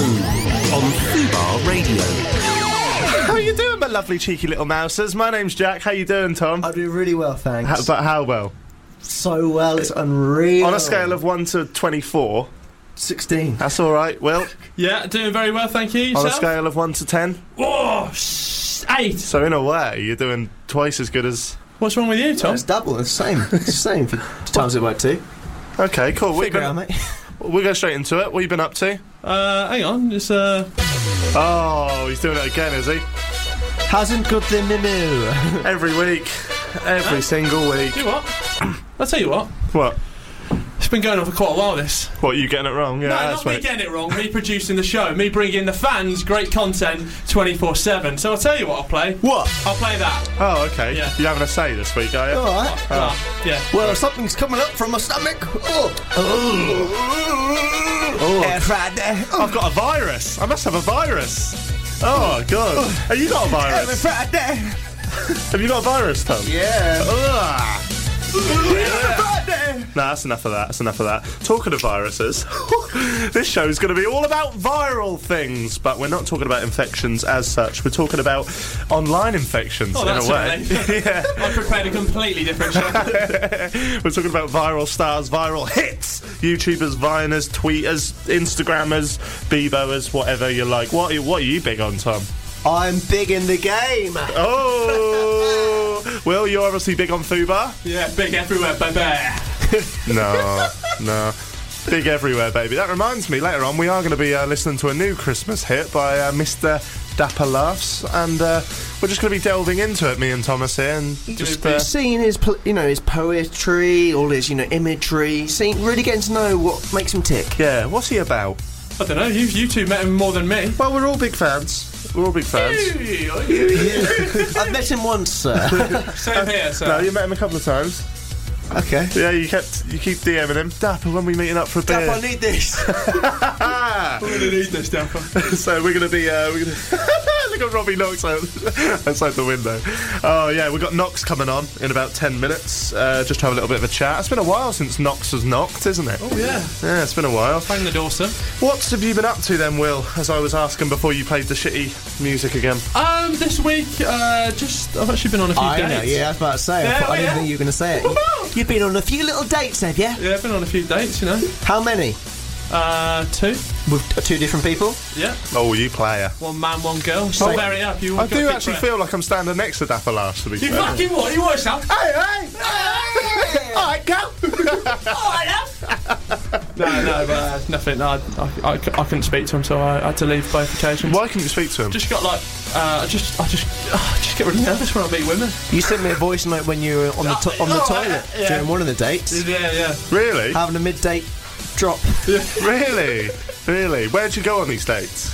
on Fubar Radio. How you doing, my lovely cheeky little mousers? My name's Jack. How you doing, Tom? I do really well, thanks. But how well? So well, it's unreal. On a scale of 1 to 24? 16. That's alright, Will? Yeah, doing very well, thank you. Yourself? On a scale of 1 to 10? Oh, 8. So in a way, you're doing twice as good as... What's wrong with you, Tom? It's double, it's the same. It's the same. Times it by 2. Okay, cool. Figure it out, mate. We'll go straight into it. What have you been up to? Hang on, it's Oh, he's doing it again, is he? Hasn't got the memo. Every week. Every single week. You know what? I'll tell you what. What? It's been going on for quite a while, this. What, you getting it wrong? Yeah, No, that's not me getting it wrong, me producing the show, me bringing the fans great content 24/7. So I'll tell you what I'll play. What? I'll play that. Oh, okay. Yeah. You having a say this week, are you? Alright. Yeah. Well, something's coming up from my stomach. Oh, Friday. I've got a virus. I must have a virus. Oh, God. Have you got a virus? Friday. Have you got a virus, Tom? Yeah. Ugh. Friday. Nah, that's enough of that. That's enough of that. Talking of viruses, this show's going to be all about viral things, but we're not talking about infections as such. We're talking about online infections in a way. Yeah. I prepared a completely different show. We're talking about viral stars, viral hits, YouTubers, Viners, Tweeters, Instagrammers, Beboers, whatever you like. What are you big on, Tom? I'm big in the game. Oh, Will, you're obviously big on Fubar. Yeah, big everywhere, baby. No. Big everywhere, baby. That reminds me, later on we are going to be listening to a new Christmas hit by Mr. Dapper Laughs, and we're just going to be delving into it, me and Thomas here, and just seeing his, his poetry, all his, imagery, really getting to know what makes him tick. yeah, what's he about? I don't know, you two met him more than me. Well, we're all big fans. We're all big fans. I've met him once, sir. Same here, sir. No, you met him a couple of times. Okay. Yeah, you keep DMing him. Dapper, when we meeting up for a beer? Dapper, I need this. I'm going to need this, Dapper. So we're going to be... Look at Robbie Knox outside the window. Oh, yeah, we've got Knox coming on in about 10 minutes. Just to have a little bit of a chat. It's been a while since Knox has knocked, isn't it? Oh, yeah. Yeah, it's been a while. Bang the door, sir. What have you been up to then, Will, as I was asking before you played the shitty music again? This week, I've actually been on a few dates. I know, yeah, I was about to say. I didn't think you were going to say it. You've been on a few little dates, have you? Yeah, I've been on a few dates, How many? 2. With 2 different people? Yeah. Oh, you player. 1 man, 1 girl. So very up. You I do actually feel like I'm standing next to Dapper Laughs, to be You fair. fucking what? You watch that? Hey! Alright, go! No, but nothing. No, I couldn't speak to him, so I had to leave both occasions. Why couldn't you speak to him? Just got like, I just get really nervous when I meet women. You sent me a voice note when you were on the toilet during one of the dates. Yeah. Really? Having a mid-date drop. Really? Really? Where'd you go on these dates?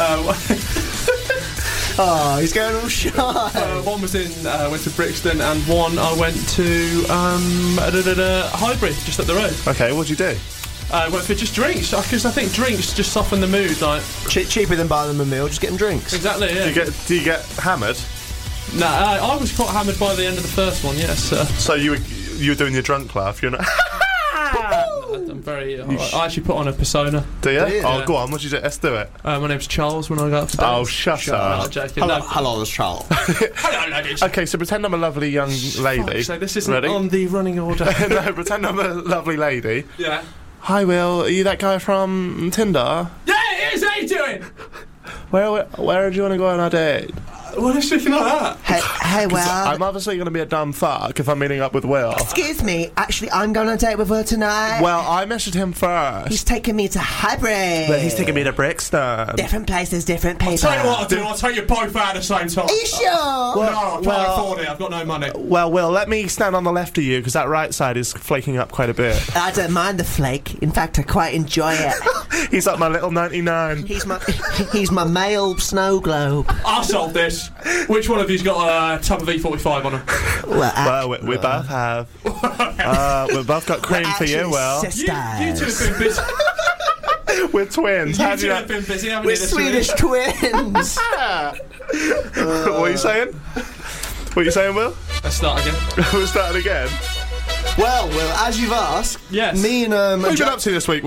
Oh, he's going all shy. One was went to Brixton, and one I went to Highbury, just up the road. Okay, what'd you do? Went for just drinks, because I think drinks just soften the mood, like... Cheaper than buying them a meal, just get them drinks. Exactly, yeah. Do you get hammered? No, I was quite hammered by the end of the first one, yes. So you were doing your drunk laugh, you're not... I'm very... I actually put on a persona. Do you? Yeah. Oh, go on, what'd you do? Let's do it. My name's Charles when I go out for Oh, dates. shut up. I'm joking. Hello, it's Charles. Hello, ladies. Okay, so pretend I'm a lovely young lady. So this isn't Ready? on the running order. No, pretend I'm a lovely lady. Yeah. Hi, Will. Are you that guy from Tinder? Yeah, it is! How you doing? Where do you want to go on a date? What is speaking like that? Hey, well... I'm obviously going to be a dumb fuck if I'm meeting up with Will. Excuse me, actually, I'm going on a date with her tonight. Well, I messaged him first. He's taking me to Highbury. But he's taking me to Brixton. Different places, different people. Tell you what I'll do, I'll take you both out at the same time. Are you sure? No, I can't afford it, I've got no money. Well, Will, let me stand on the left of you, because that right side is flaking up quite a bit. I don't mind the flake. In fact, I quite enjoy it. He's like my little 99. He's my male snow globe. I sold this. Which one of you's got a tub of E45 on him? Well, we both have. We've both got cream for you, Will. You two have been busy. We're twins. You two have been busy, haven't you? We're Swedish twins. What are you saying? What are you saying, Will? Let's start again. We're starting again. Well, as you've asked, yes. me and What have you been up to this week, Will?